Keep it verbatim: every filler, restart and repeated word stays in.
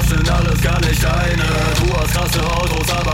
das sind alles gar nicht deine. Du hast krasse Autos, aber